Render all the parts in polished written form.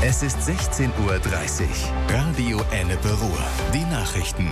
Es ist 16:30 Uhr. Radio Ennepe Ruhr. Die Nachrichten.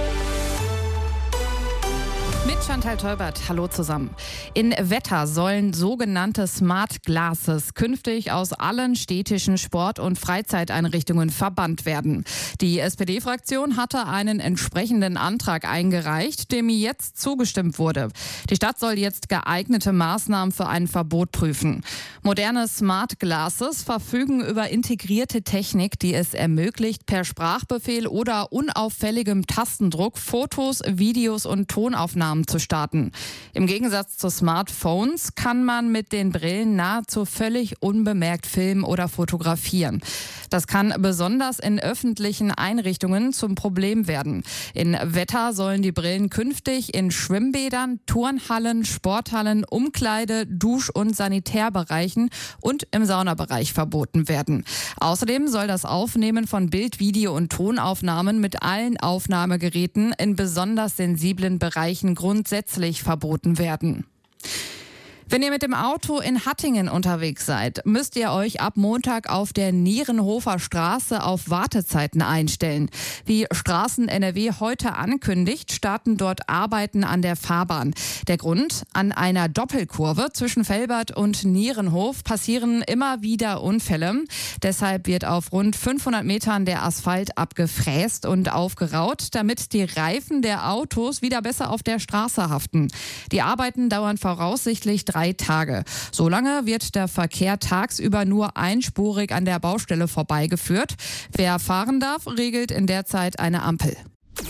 Mit Chantal Teubert, hallo zusammen. In Wetter sollen sogenannte Smart Glasses künftig aus allen städtischen Sport- und Freizeiteinrichtungen verbannt werden. Die SPD-Fraktion hatte einen entsprechenden Antrag eingereicht, dem jetzt zugestimmt wurde. Die Stadt soll jetzt geeignete Maßnahmen für ein Verbot prüfen. Moderne Smart Glasses verfügen über integrierte Technik, die es ermöglicht, per Sprachbefehl oder unauffälligem Tastendruck Fotos, Videos und Tonaufnahmen zu starten. Im Gegensatz zu Smartphones kann man mit den Brillen nahezu völlig unbemerkt filmen oder fotografieren. Das kann besonders in öffentlichen Einrichtungen zum Problem werden. In Wetter sollen die Brillen künftig in Schwimmbädern, Turnhallen, Sporthallen, Umkleide-, Dusch- und Sanitärbereichen und im Saunabereich verboten werden. Außerdem soll das Aufnehmen von Bild-, Video- und Tonaufnahmen mit allen Aufnahmegeräten in besonders sensiblen Bereichen grundsätzlich verboten werden. Wenn ihr mit dem Auto in Hattingen unterwegs seid, müsst ihr euch ab Montag auf der Nierenhofer Straße auf Wartezeiten einstellen. Wie Straßen NRW heute ankündigt, starten dort Arbeiten an der Fahrbahn. Der Grund: an einer Doppelkurve zwischen Velbert und Nierenhof passieren immer wieder Unfälle. Deshalb wird auf rund 500 Metern der Asphalt abgefräst und aufgeraut, damit die Reifen der Autos wieder besser auf der Straße haften. Die Arbeiten dauern voraussichtlich 3 Tage. Solange wird der Verkehr tagsüber nur einspurig an der Baustelle vorbeigeführt. Wer fahren darf, regelt in der Zeit eine Ampel.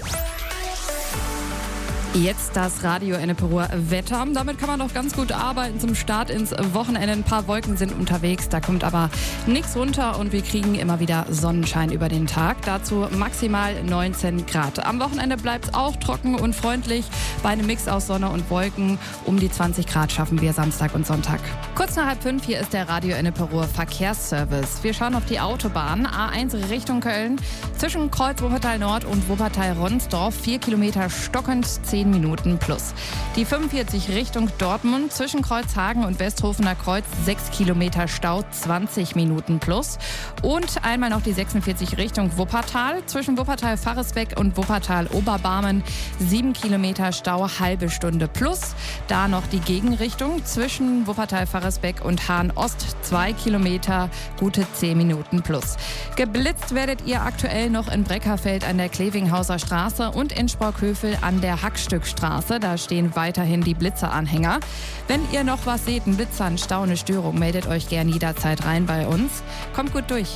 Jetzt das Radio Ennepe Ruhr Wetter. Damit kann man doch ganz gut arbeiten zum Start ins Wochenende. Ein paar Wolken sind unterwegs, da kommt aber nichts runter und wir kriegen immer wieder Sonnenschein über den Tag. Dazu maximal 19 Grad. Am Wochenende bleibt es auch trocken und freundlich. Bei einem Mix aus Sonne und Wolken um die 20 Grad schaffen wir Samstag und Sonntag. Kurz nach 4:30 hier ist der Radio Ennepe Ruhr Verkehrsservice. Wir schauen auf die Autobahn A1 Richtung Köln. Zwischen Kreuz Wuppertal Nord und Wuppertal Ronsdorf 4 Kilometer stockend, 10 Minuten plus. Die 45 Richtung Dortmund zwischen Kreuzhagen und Westhofener Kreuz 6 Kilometer Stau, 20 Minuten plus. Und einmal noch die 46 Richtung Wuppertal zwischen Wuppertal-Farresbeck und Wuppertal-Oberbarmen 7 Kilometer Stau, halbe Stunde plus. Da noch die Gegenrichtung zwischen Wuppertal-Farresbeck und Hahn-Ost 2 Kilometer, gute 10 Minuten plus. Geblitzt werdet ihr aktuell noch in Breckerfeld an der Klevinghauser Straße und in Sprockhövel an der Hackstückstraße. Da stehen weiterhin die Blitzeranhänger. Wenn ihr noch was seht, ein Blitzer, ein Stau, eine Störung, meldet euch gern jederzeit rein bei uns. Kommt gut durch.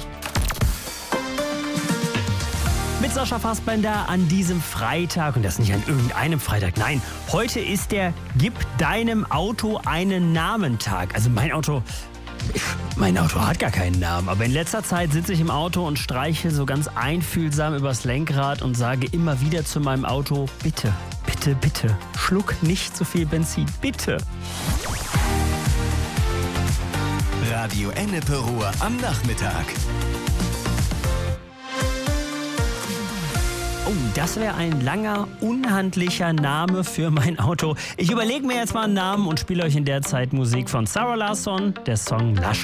Mit Sascha Fassbender an diesem Freitag, und das nicht an irgendeinem Freitag, nein, heute ist der Gib deinem Auto einen Namen-Tag. Also mein Auto hat gar keinen Namen, aber in letzter Zeit sitze ich im Auto und streiche so ganz einfühlsam übers Lenkrad und sage immer wieder zu meinem Auto: Bitte, bitte, bitte, schluck nicht so viel Benzin, bitte. Radio Ennepe Ruhr am Nachmittag. Oh, das wäre ein langer, unhandlicher Name für mein Auto. Ich überlege mir jetzt mal einen Namen und spiele euch in der Zeit Musik von Sarah Larsson, der Song Lush.